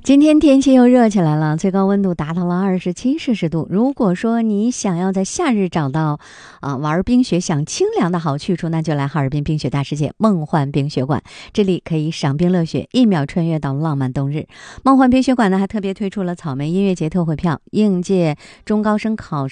今天天气又热起来了，最高温度达到了27摄氏度。如果说你想要在夏日找到玩冰雪享清凉的好去处，那就来哈尔滨冰雪大世界梦幻冰雪馆，这里可以赏冰乐雪，一秒穿越到浪漫冬日。梦幻冰雪馆呢还特别推出了草莓音乐节特惠票，应届中高生考